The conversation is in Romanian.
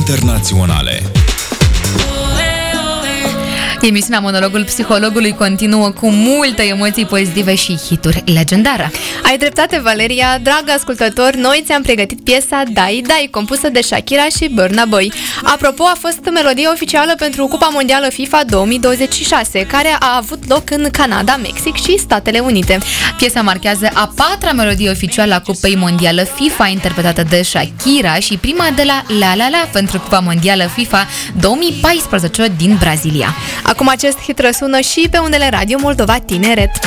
internaționale. Emisiunea Monologul Psihologului continuă cu multe emoții pozitive și hituri legendare. Ai dreptate, Valeria. Dragă ascultător, noi ți-am pregătit piesa Dai Dai, compusă de Shakira și Burna Boy. Apropo, a fost melodie oficială pentru Cupa Mondială FIFA 2026, care a avut loc în Canada, Mexic și Statele Unite. Piesa marchează a patra melodie oficială a Cupei Mondială FIFA, interpretată de Shakira, și prima de la La La La pentru Cupa Mondială FIFA 2014 din Brazilia. Acum acest hit răsună și pe undele Radio Moldova Tineret.